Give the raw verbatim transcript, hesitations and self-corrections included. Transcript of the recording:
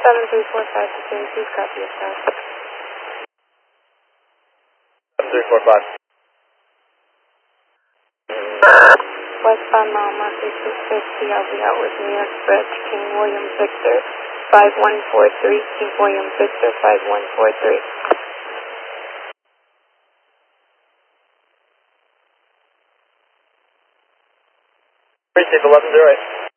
seven three four five to J, please copy your stop. seven three four five. Westbound mile marker six fifty, I'll be out with New York Bridge, King William Victor, five one four three, King William Victor, five one four three. Precinct eleven zero eight.